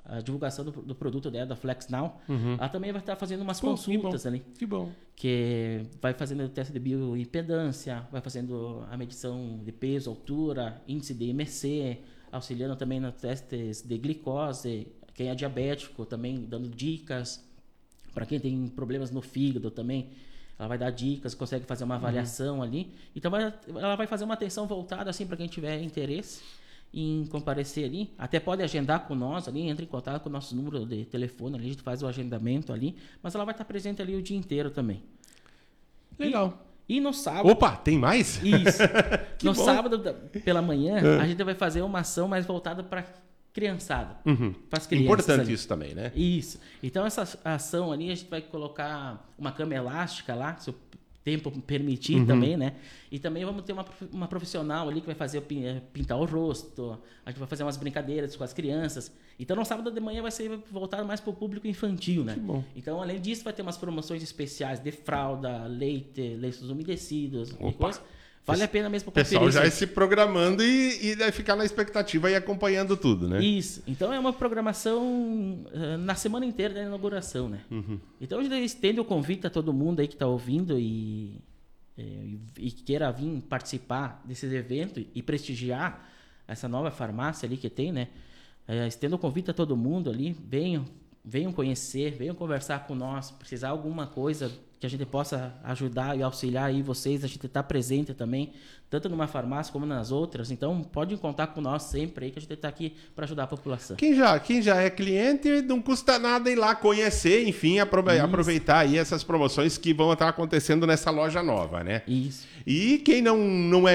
a divulgação do produto dela, da Flex Now, ela também vai estar fazendo umas Pô, consultas ali. Que bom. Que vai fazendo o teste de bioimpedância, vai fazendo a medição de peso, altura, índice de IMC, auxiliando também nos testes de glicose, quem é diabético também dando dicas, para quem tem problemas no fígado também, ela vai dar dicas, consegue fazer uma avaliação ali. Então ela vai fazer uma atenção voltada assim para quem tiver interesse em comparecer ali. Até pode agendar com nós ali, entra em contato com o nosso número de telefone ali, a gente faz o agendamento ali, mas ela vai estar presente ali o dia inteiro também. Legal. E no sábado... Opa, tem mais? Isso. No bom. sábado pela manhã, a gente vai fazer uma ação mais voltada para criançada. Para as crianças. Importante ali. isso também, né? Isso. Então, essa ação ali, a gente vai colocar uma cama elástica lá, se o tempo permitir também, né? E também vamos ter uma profissional ali que vai fazer pintar o rosto, a gente vai fazer umas brincadeiras com as crianças. Então, no sábado de manhã vai ser voltado mais para o público infantil, né? Que bom. Então, além disso, vai ter umas promoções especiais de fralda, leite, lenços umedecidos e coisa. Vale a pena mesmo o pessoal conferir. já ir se programando e vai ficar na expectativa e acompanhando tudo, né? Isso. Então é uma programação na semana inteira da inauguração, né? Então a gente estende o convite a todo mundo aí que está ouvindo e queira vir participar desses eventos e prestigiar essa nova farmácia ali que tem, né? Estendo o convite a todo mundo ali, venham conhecer, venham conversar com nós, precisar alguma coisa que a gente possa ajudar e auxiliar aí vocês, a gente está presente também, tanto numa farmácia como nas outras, então pode contar com nós sempre aí, que a gente está aqui para ajudar a população. Quem já é cliente, não custa nada ir lá conhecer, enfim, aproveitar aí essas promoções que vão estar acontecendo nessa loja nova, né? Isso. E quem não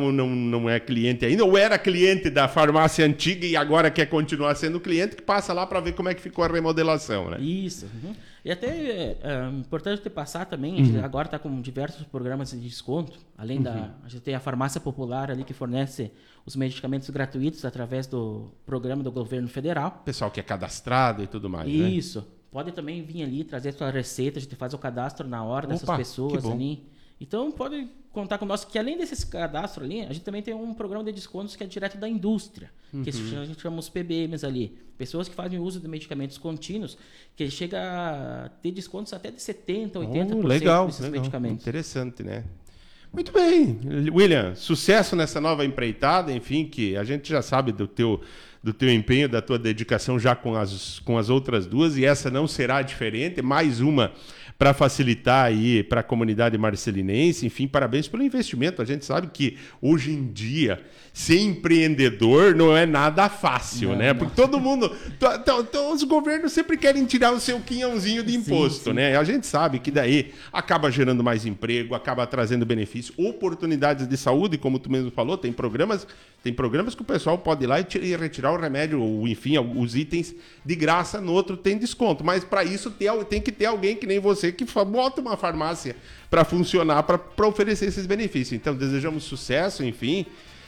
é cliente ainda, ou era cliente da farmácia antiga e agora quer continuar sendo cliente, que passa lá para ver como é que ficou a remodelação, né? Isso. E até é importante ter passar também, a gente agora está com diversos programas de desconto, além a gente tem a farmácia popular ali que fornece os medicamentos gratuitos através do programa do governo federal. Pessoal que é cadastrado e tudo mais, Isso. Né? Pode também vir ali, trazer sua receita, a gente faz o cadastro na hora dessas pessoas ali. Então, pode contar com nós que além desses cadastros ali, a gente também tem um programa de descontos que é direto da indústria, que a gente chama os PBMs ali. Pessoas que fazem uso de medicamentos contínuos, que chega a ter descontos até de 70%, 80% desses medicamentos. Interessante, né? Muito bem. William, sucesso nessa nova empreitada, enfim, que a gente já sabe do teu empenho, da tua dedicação já com as outras duas, e essa não será diferente, mais uma para facilitar aí para a comunidade marcelinense. Enfim, parabéns pelo investimento. A gente sabe que hoje em dia ser empreendedor não é nada fácil, né? Porque todo mundo, os governos sempre querem tirar o seu quinhãozinho de imposto, né? A gente sabe que daí acaba gerando mais emprego, acaba trazendo benefícios, oportunidades de saúde, como tu mesmo falou, tem programas que o pessoal pode ir lá e retirar o remédio, ou enfim, os itens de graça, no outro tem desconto. Mas para isso tem que ter alguém que nem você que bota uma farmácia para funcionar, para oferecer esses benefícios. Então, desejamos sucesso, enfim.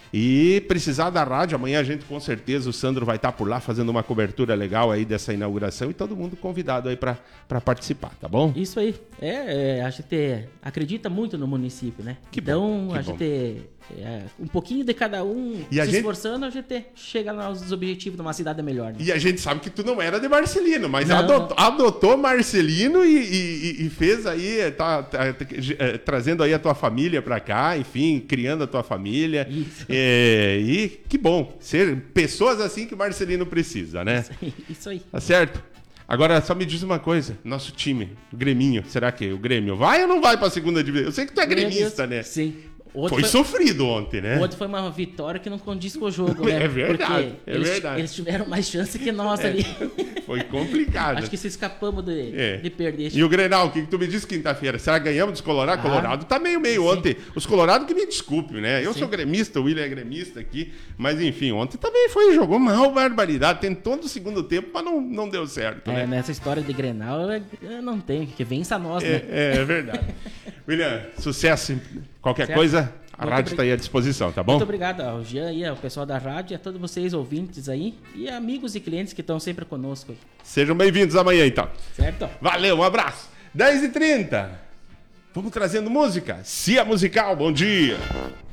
E precisar da rádio, amanhã a gente com certeza, o Sandro vai estar por lá fazendo uma cobertura legal aí dessa inauguração e todo mundo convidado aí para participar, tá bom? Isso aí. A gente acredita muito no município, né? A gente, um pouquinho de cada um esforçando, a gente chega nos objetivos de uma cidade melhor. Né? E a gente sabe que tu não era de Marcelino, mas adotou Marcelino e fez aí, trazendo aí a tua família para cá, enfim, criando a tua família. Isso. E que bom, ser pessoas assim que o Marcelino precisa, né? Isso aí. Tá certo? Agora, só me diz uma coisa, nosso time, o Greminho, será que o Grêmio vai ou não vai pra segunda divisão? Eu sei que tu é gremista, né? Sim. Foi sofrido ontem, né? Ontem foi uma vitória que não condiz com o jogo, né? É verdade, porque eles tiveram mais chance que nós ali. Foi complicado. Acho que se escapamos de perder. E o Grenal, o que tu me disse quinta-feira? Será que ganhamos dos Colorado? Colorado tá meio ontem. Os Colorado que me desculpe, né? Eu sou gremista, o William é gremista aqui. Mas enfim, ontem também jogou mal, barbaridade. Tentou no segundo tempo, mas não deu certo, né? Nessa história de Grenal, não tem, que vença nós, né? É verdade. William, sucesso. Qualquer coisa, a rádio está aí à disposição, tá bom? Muito obrigado ao Jean e ao pessoal da rádio, a todos vocês ouvintes aí e amigos e clientes que estão sempre conosco. Sejam bem-vindos amanhã, então. Certo. Valeu, um abraço. 10h30. Vamos trazendo música. Cia Musical, bom dia.